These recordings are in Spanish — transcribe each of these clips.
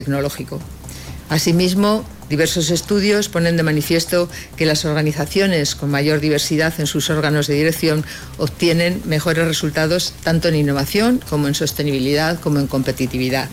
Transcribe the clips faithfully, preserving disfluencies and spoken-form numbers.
tecnológico. Asimismo, diversos estudios ponen de manifiesto que las organizaciones con mayor diversidad en sus órganos de dirección obtienen mejores resultados tanto en innovación como en sostenibilidad como en competitividad.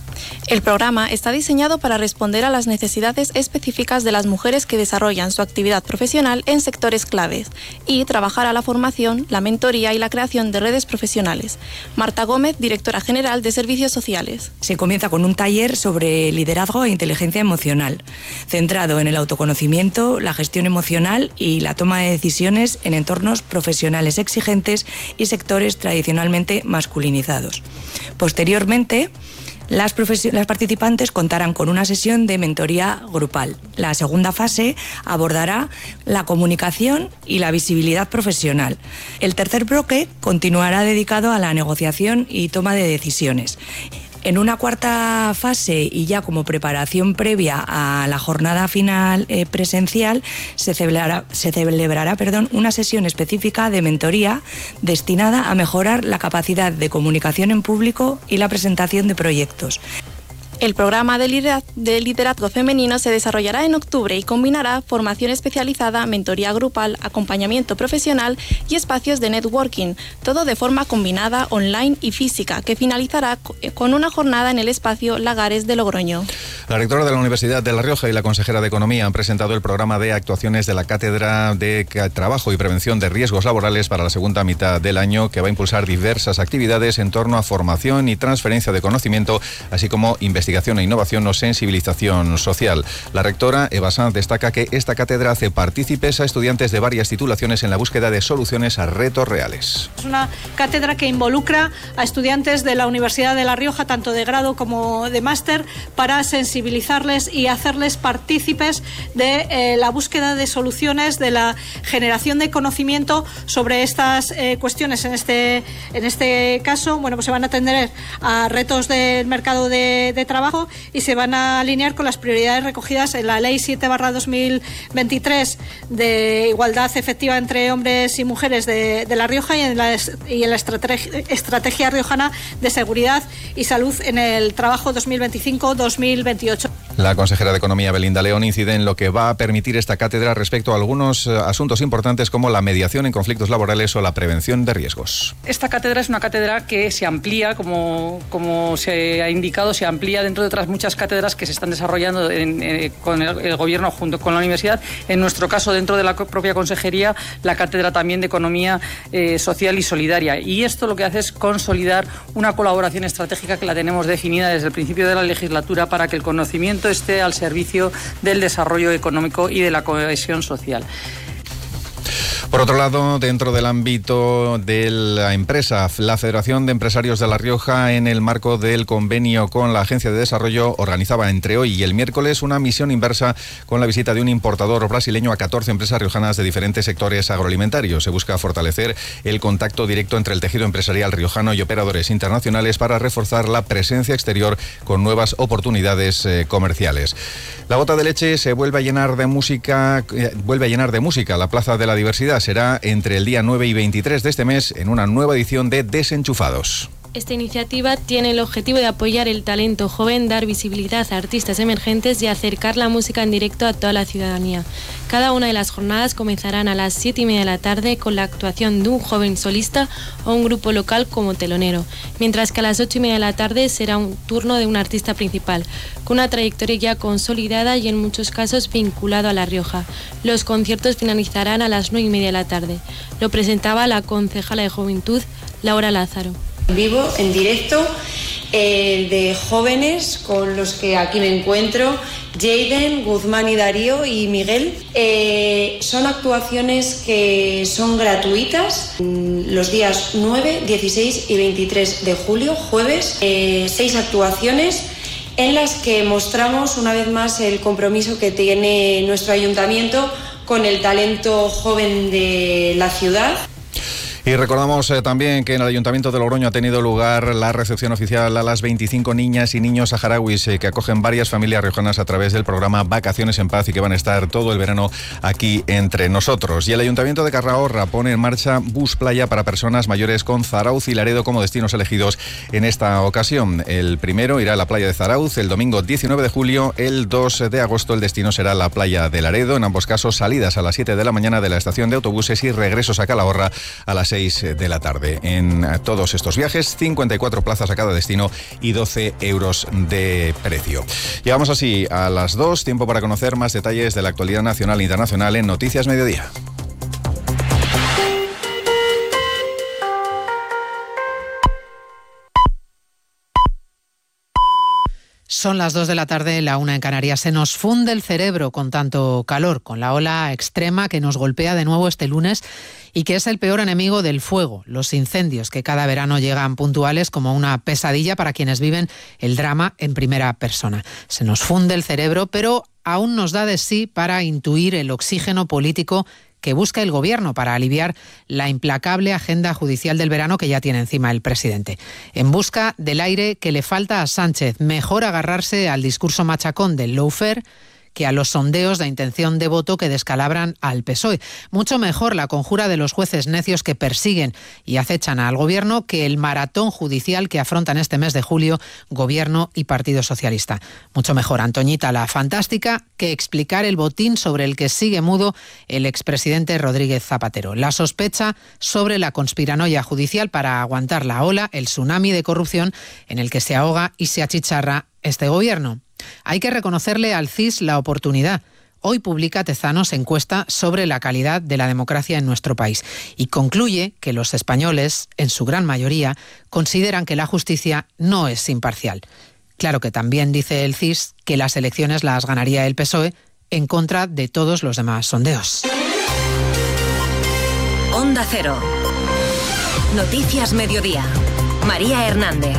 El programa está diseñado para responder a las necesidades específicas de las mujeres que desarrollan su actividad profesional en sectores claves y trabajar a la formación, la mentoría y la creación de redes profesionales. Marta Gómez, directora general de Servicios Sociales. Se comienza con un taller sobre liderazgo e inteligencia emocional, centrado en el autoconocimiento, la gestión emocional y la toma de decisiones en entornos profesionales exigentes y sectores tradicionalmente masculinizados. Posteriormente, Las, las participantes contarán con una sesión de mentoría grupal. La segunda fase abordará la comunicación y la visibilidad profesional. El tercer bloque continuará dedicado a la negociación y toma de decisiones. En una cuarta fase y ya como preparación previa a la jornada final eh, presencial se celebrará, se celebrará perdón, una sesión específica de mentoría destinada a mejorar la capacidad de comunicación en público y la presentación de proyectos. El programa de liderazgo femenino se desarrollará en octubre y combinará formación especializada, mentoría grupal, acompañamiento profesional y espacios de networking, todo de forma combinada, online y física, que finalizará con una jornada en el espacio Lagares de Logroño. La rectora de la Universidad de La Rioja y la consejera de Economía han presentado el programa de actuaciones de la Cátedra de Trabajo y Prevención de Riesgos Laborales para la segunda mitad del año, que va a impulsar diversas actividades en torno a formación y transferencia de conocimiento, así como investigación e innovación o sensibilización social. La rectora, Eva Sanz, destaca que esta cátedra hace partícipes a estudiantes de varias titulaciones en la búsqueda de soluciones a retos reales. Es una cátedra que involucra a estudiantes de la Universidad de La Rioja, tanto de grado como de máster, para sensibilizarles y hacerles partícipes de eh, la búsqueda de soluciones, de la generación de conocimiento sobre estas eh, cuestiones. En este, en este caso, bueno, pues se van a atender a retos del mercado de, de trabajo y se van a alinear con las prioridades recogidas en la Ley siete barra dos mil veintitrés de igualdad efectiva entre hombres y mujeres de, de La Rioja y en la, y en la estrategia, estrategia riojana de seguridad y salud en el trabajo dos mil veinticinco dos mil veintiocho. La consejera de Economía, Belinda León, incide en lo que va a permitir esta cátedra respecto a algunos asuntos importantes como la mediación en conflictos laborales o la prevención de riesgos. Esta cátedra es una cátedra que se amplía, como, como se ha indicado, se amplía dentro de otras muchas cátedras que se están desarrollando en, eh, con el, el Gobierno junto con la Universidad. En nuestro caso, dentro de la propia Consejería, la cátedra también de Economía eh, Social y Solidaria. Y esto lo que hace es consolidar una colaboración estratégica que la tenemos definida desde el principio de la legislatura para que el conocimiento esté al servicio del desarrollo económico y de la cohesión social. Por otro lado, dentro del ámbito de la empresa, la Federación de Empresarios de La Rioja, en el marco del convenio con la Agencia de Desarrollo, organizaba entre hoy y el miércoles una misión inversa con la visita de un importador brasileño a catorce empresas riojanas de diferentes sectores agroalimentarios. Se busca fortalecer el contacto directo entre el tejido empresarial riojano y operadores internacionales para reforzar la presencia exterior con nuevas oportunidades eh, comerciales. La Gota de Leche se vuelve a llenar de música, eh, vuelve a llenar de música la Plaza de la Diversidad. Será entre el día nueve y veintitrés de este mes en una nueva edición de Desenchufados. Esta iniciativa tiene el objetivo de apoyar el talento joven, dar visibilidad a artistas emergentes y acercar la música en directo a toda la ciudadanía. Cada una de las jornadas comenzarán a las siete y media de la tarde con la actuación de un joven solista o un grupo local como telonero, mientras que a las ocho y media de la tarde será un turno de un artista principal, con una trayectoria ya consolidada y en muchos casos vinculado a La Rioja. Los conciertos finalizarán a las nueve y media de la tarde. Lo presentaba la concejala de Juventud, Laura Lázaro. Vivo, en directo, eh, de jóvenes con los que aquí me encuentro, Jaden, Guzmán y Darío y Miguel. Eh, son actuaciones que son gratuitas los días nueve, dieciséis y veintitrés de julio, jueves, eh, seis actuaciones en las que mostramos una vez más el compromiso que tiene nuestro ayuntamiento con el talento joven de la ciudad. Y recordamos eh, también que en el Ayuntamiento de Logroño ha tenido lugar la recepción oficial a las veinticinco niñas y niños saharauis eh, que acogen varias familias riojanas a través del programa Vacaciones en Paz y que van a estar todo el verano aquí entre nosotros. Y el Ayuntamiento de Calahorra pone en marcha bus playa para personas mayores con Zarauz y Laredo como destinos elegidos en esta ocasión. El primero irá a la playa de Zarauz el domingo diecinueve de julio, el dos de agosto el destino será la playa de Laredo, en ambos casos salidas a las siete de la mañana de la estación de autobuses y regresos a Calahorra a las seis de la tarde. En todos estos viajes, cincuenta y cuatro plazas a cada destino y doce euros de precio. Llegamos así a las dos, tiempo para conocer más detalles de la actualidad nacional e internacional en Noticias Mediodía. Son las dos de la tarde, la una en Canarias. Se nos funde el cerebro con tanto calor, con la ola extrema que nos golpea de nuevo este lunes y que es el peor enemigo del fuego, los incendios que cada verano llegan puntuales como una pesadilla para quienes viven el drama en primera persona. Se nos funde el cerebro, pero aún nos da de sí para intuir el oxígeno político que busca el Gobierno para aliviar la implacable agenda judicial del verano que ya tiene encima el presidente. En busca del aire que le falta a Sánchez, mejor agarrarse al discurso machacón del lawfare que a los sondeos de intención de voto que descalabran al P S O E. Mucho mejor la conjura de los jueces necios que persiguen y acechan al Gobierno que el maratón judicial que afrontan este mes de julio Gobierno y Partido Socialista. Mucho mejor Antoñita la fantástica que explicar el botín sobre el que sigue mudo el expresidente Rodríguez Zapatero. La sospecha sobre la conspiranoia judicial para aguantar la ola, el tsunami de corrupción en el que se ahoga y se achicharra este Gobierno. Hay que reconocerle al C I S la oportunidad. Hoy publica Tezanos encuesta sobre la calidad de la democracia en nuestro país y concluye que los españoles, en su gran mayoría, consideran que la justicia no es imparcial. Claro que también dice el C I S que las elecciones las ganaría el P S O E en contra de todos los demás sondeos. Onda Cero. Noticias Mediodía. María Hernández.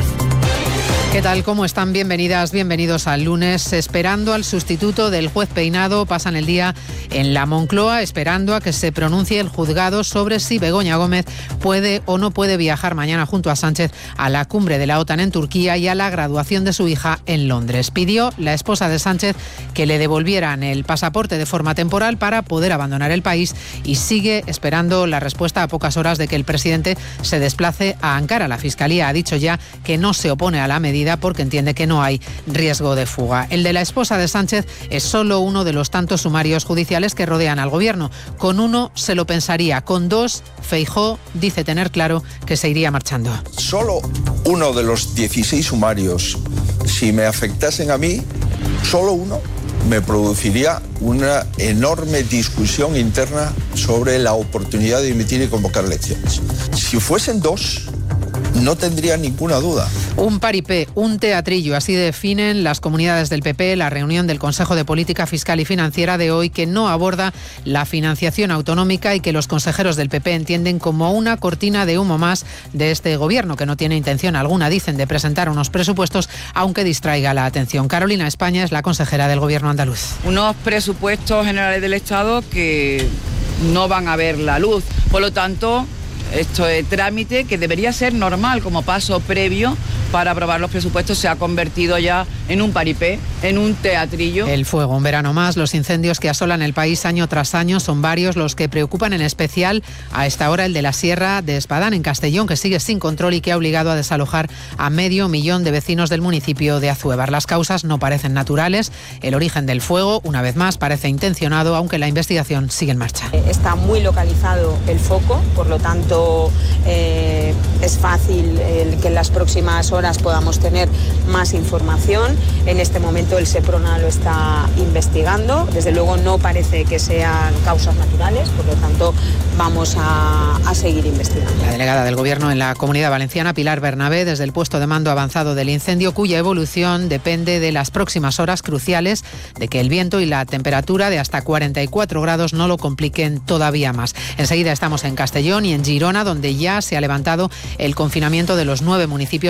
¿Qué tal? ¿Cómo están? Bienvenidas, bienvenidos al lunes. Esperando al sustituto del juez Peinado, pasan el día en la Moncloa, esperando a que se pronuncie el juzgado sobre si Begoña Gómez puede o no puede viajar mañana junto a Sánchez a la cumbre de la OTAN en Turquía y a la graduación de su hija en Londres. Pidió la esposa de Sánchez que le devolvieran el pasaporte de forma temporal para poder abandonar el país y sigue esperando la respuesta a pocas horas de que el presidente se desplace a Ankara. La Fiscalía ha dicho ya que no se opone a la medida porque entiende que no hay riesgo de fuga. El de la esposa de Sánchez es solo uno de los tantos sumarios judiciales que rodean al Gobierno. Con uno se lo pensaría, con dos, Feijóo dice tener claro que se iría marchando. Solo uno de los dieciséis sumarios, si me afectasen a mí, solo uno, me produciría una enorme discusión interna sobre la oportunidad de dimitir y convocar elecciones. Si fuesen dos, no tendría ninguna duda. Un paripé, un teatrillo, así definen las comunidades del P P la reunión del Consejo de Política Fiscal y Financiera de hoy, que no aborda la financiación autonómica y que los consejeros del P P entienden como una cortina de humo más de este Gobierno, que no tiene intención alguna, dicen, de presentar unos presupuestos, aunque distraiga la atención. Carolina España es la consejera del Gobierno andaluz. Unos presupuestos generales del Estado que no van a ver la luz. Por lo tanto, esto es trámite que debería ser normal como paso previo para aprobar los presupuestos, se ha convertido ya en un paripé, en un teatrillo. El fuego, un verano más. Los incendios que asolan el país año tras año son varios los que preocupan, en especial a esta hora el de la Sierra de Espadán, en Castellón, que sigue sin control y que ha obligado a desalojar a medio millón de vecinos del municipio de Azuévar. Las causas no parecen naturales. El origen del fuego, una vez más, parece intencionado, aunque la investigación sigue en marcha. Está muy localizado el foco, por lo tanto eh, es fácil el que en las próximas horas podamos tener más información. En este momento el SEPRONA lo está investigando. Desde luego no parece que sean causas naturales, por lo tanto vamos a, a seguir investigando. La delegada del Gobierno en la Comunidad Valenciana, Pilar Bernabé, desde el puesto de mando avanzado del incendio, cuya evolución depende de las próximas horas cruciales, de que el viento y la temperatura de hasta cuarenta y cuatro grados no lo compliquen todavía más. Enseguida estamos en Castellón y en Girona, donde ya se ha levantado el confinamiento de los nueve municipios afectados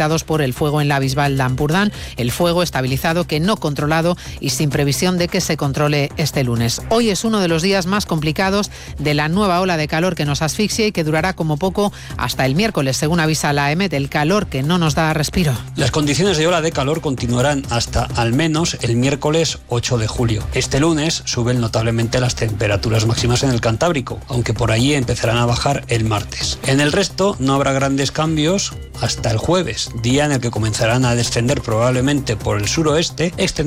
afectados por el fuego en la Bisbal de Ampurdán. El fuego estabilizado, que no controlado y sin previsión de que se controle este lunes. Hoy es uno de los días más complicados de la nueva ola de calor que nos asfixia y que durará como poco hasta el miércoles, según avisa la EMET, el calor que no nos da respiro. Las condiciones de ola de calor continuarán hasta al menos el miércoles ocho de julio. Este lunes suben notablemente las temperaturas máximas en el Cantábrico, aunque por allí empezarán a bajar el martes. En el resto no habrá grandes cambios hasta el jueves, día en el que comenzarán a descender probablemente por el suroeste, extendiendo